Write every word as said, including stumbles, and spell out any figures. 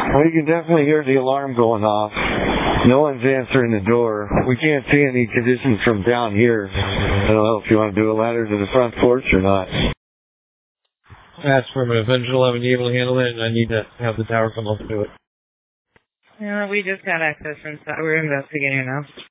We can definitely hear the alarm going off. No one's answering the door. We can't see any conditions from down here. I don't know if you want to do a ladder to the front porch or not. That's affirmative. Engine eleven, you able to handle it? And I need to have the tower come up to it. Yeah, we just got access inside. We're investigating now.